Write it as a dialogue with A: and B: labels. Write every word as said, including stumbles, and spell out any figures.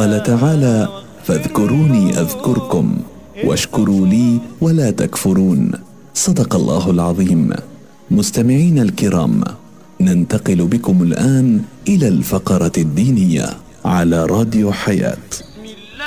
A: وقال تعالى: فاذكروني أذكركم واشكروا لي ولا تكفرون. صدق الله العظيم. مستمعين الكرام، ننتقل بكم الآن إلى الفقرة الدينية على راديو حياة.